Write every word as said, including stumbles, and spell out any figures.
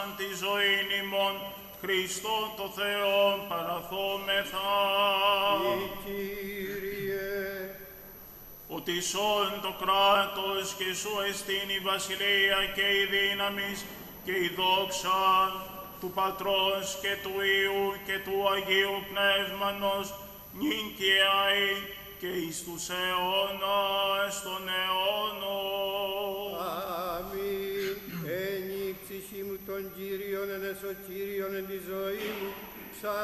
τη ζωήν ημών, Χριστό το Θεό παραθόμεθα. Κύριε, ότι σών το κράτος και σου εστίν η βασιλεία και η δύναμις και η δόξα του Πατρός και του Υιού και του Αγίου Πνεύμανος νυν και αεί και εις τους αιώνας των αιώνων. αμήν. Ένι ψυχή μου τον Κύριον, εν εσω Κύριον εν τη ζωή μου,